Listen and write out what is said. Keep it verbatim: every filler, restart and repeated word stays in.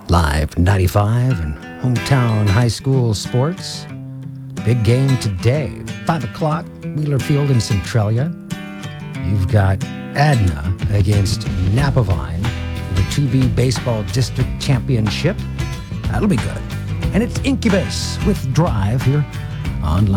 Live ninety-five and hometown high school sports. Big game today, five o'clock, Wheeler Field in Centralia. You've got Adna against Napavine, the two B Baseball District Championship. That'll be good. And it's Incubus with Drive here on